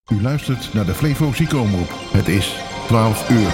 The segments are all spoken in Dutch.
U luistert naar de Flevo Ziekenomroep. Het is 12 uur.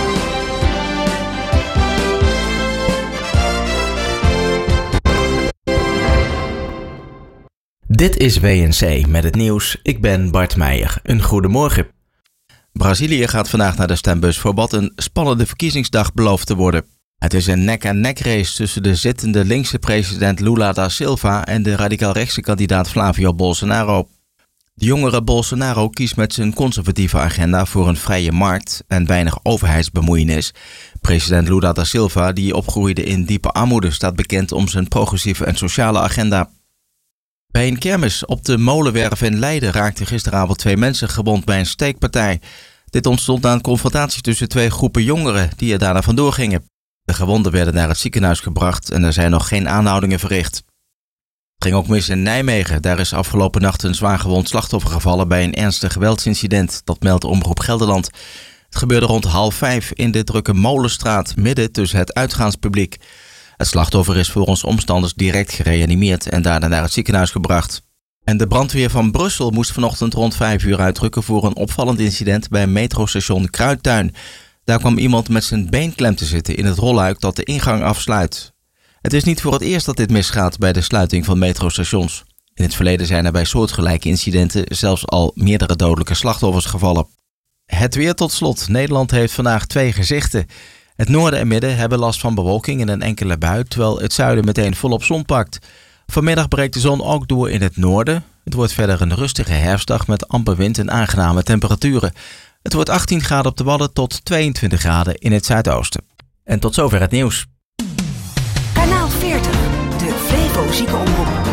Dit is WNC met het nieuws. Ik ben Bart Meijer. Een goedemorgen. Brazilië gaat vandaag naar de stembus voor wat een spannende verkiezingsdag belooft te worden. Het is een nek-aan-nek race tussen de zittende linkse president Lula da Silva en de radicaal-rechtse kandidaat Flavio Bolsonaro. De jongere Bolsonaro kiest met zijn conservatieve agenda voor een vrije markt en weinig overheidsbemoeienis. President Lula da Silva, die opgroeide in diepe armoede, staat bekend om zijn progressieve en sociale agenda. Bij een kermis op de Molenwerf in Leiden raakten gisteravond 2 mensen gewond bij een steekpartij. Dit ontstond na een confrontatie tussen 2 groepen jongeren die er daarna vandoor gingen. De gewonden werden naar het ziekenhuis gebracht en er zijn nog geen aanhoudingen verricht. Het ging ook mis in Nijmegen. Daar is afgelopen nacht een zwaargewond slachtoffer gevallen bij een ernstig geweldsincident. Dat meldt Omroep Gelderland. Het gebeurde rond 4:30 in de drukke Molenstraat, midden tussen het uitgaanspubliek. Het slachtoffer is volgens omstanders direct gereanimeerd en daarna naar het ziekenhuis gebracht. En de brandweer van Brussel moest vanochtend rond 5 uur uitrukken voor een opvallend incident bij metrostation Kruidtuin. Daar kwam iemand met zijn been klem te zitten in het rolluik dat de ingang afsluit. Het is niet voor het eerst dat dit misgaat bij de sluiting van metrostations. In het verleden zijn er bij soortgelijke incidenten zelfs al meerdere dodelijke slachtoffers gevallen. Het weer tot slot. Nederland heeft vandaag 2 gezichten. Het noorden en midden hebben last van bewolking en een enkele bui, terwijl het zuiden meteen volop zon pakt. Vanmiddag breekt de zon ook door in het noorden. Het wordt verder een rustige herfstdag met amper wind en aangename temperaturen. Het wordt 18 graden op de Wadden tot 22 graden in het zuidoosten. En tot zover het nieuws. Kanaal 40, de Flevo Ziekenomroep.